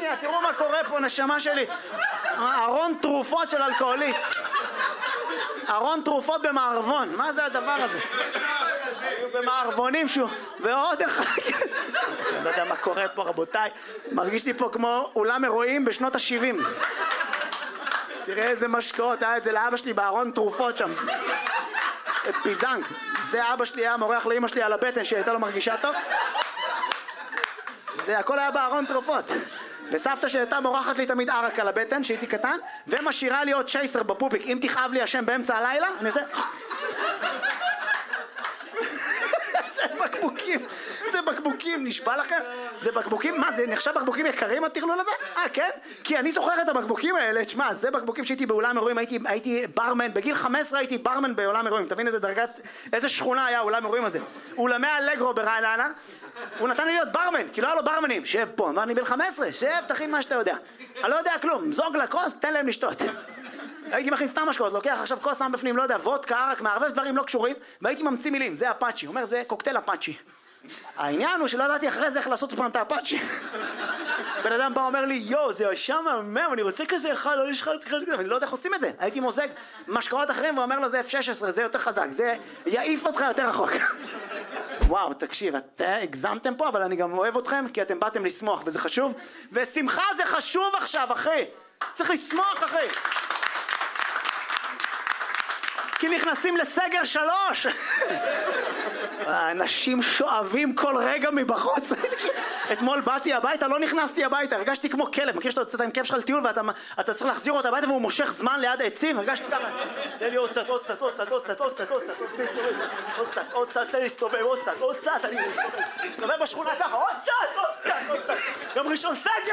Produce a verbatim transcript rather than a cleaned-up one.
שנייה, תראו מה קורה פה, נשמה שלי. ארון תרופות של אלכוהוליסט. ארון תרופות במערבון, מה זה הדבר הזה? במערבונים שהוא, ועוד אחד. אני לא יודע מה קורה פה, רבותיי. מרגיש לי פה כמו אולם אירועים בשנות ה-שבעים. תראה איזה משקאות, היה את זה לאבא שלי בארון תרופות שם. את פיזנג. זה אבא שלי היה מורח לאמא שלי על הבטן שהייתה לו מרגישה טוב. זה הכל היה בארון תרופות. וסבתא שהייתה מורחת לי תמיד ערק על הבטן שהייתי קטן, ומשאירה לי עוד שייסר בפופיק. אם תכאב לי השם באמצע הלילה, אני עושה... זה בקבוקים, זה בקבוקים, נשבע לכם? זה בקבוקים, מה זה נחשב בקבוקים יקרים הטרלול הזה? אה כן? כי אני זוכר את הבקבוקים האלה, תשמע, זה בקבוקים שהייתי באולם אירועים, הייתי, הייתי ברמן, בגיל חמש עשרה הייתי ברמן באולם אירועים, תבין איזה דרגת, איזה שכונה היה אולם אירועים הזה. אולמי אלגרו ברעננה, הוא נתן לי להיות ברמן, כי לא היה לו ברמנים, שב פה, אמר אני בן חמש עשרה, שב, תכין מה שאתה יודע. אני לא יודע כלום, זוג לכוס, תן להם לשתות. הייתי מכין סתם משקאות, לוקח עכשיו כוס שם בפנים, לא יודע, וודקה, ערק, מערבב דברים לא קשורים, והייתי ממציא מילים, זה אפאצ'י, הוא אומר זה קוקטייל אפאצ'י. העניין הוא שלא ידעתי אחרי זה איך לעשות פעם את האפאצ'י. בן אדם בא אומר לי, יו, זה שם מהמם, אני רוצה כזה אחד, לא יש אחד כזה, ואני לא יודע איך עושים את זה. הייתי מוזג משקאות אחרים ואומר לו זה אף שש עשרה, זה יותר חזק, זה יעיף אותך יותר רחוק. וואו, תקשיב, אתם הגזמתם פה, אבל אני גם אוהב אתכם, כי אתם באתם לשמוח, וזה חשוב, ושמחה זה חשוב עכשיו, אחי. צריך לשמוח, אחי. כי נכנסים לסגר שלוש. האנשים שואבים כל רגע מבחוץ. אתמול באתי הביתה, לא נכנסתי הביתה, הרגשתי כמו כלב. מכיר שאתה יוצא עם כיף שלך לטיול ואתה צריך להחזיר אותה הביתה והוא מושך זמן ליד העצים, הרגשתי ככה. תן לי עוד קצת, עוד קצת, עוד קצת, עוד קצת, עוד קצת, עוד קצת, עוד קצת, עוד קצת, תן לי להסתובב, עוד קצת, עוד קצת, אני מסתובב בשכונה ככה, עוד קצת, עוד קצת, עוד קצת. גם ראשון סגר.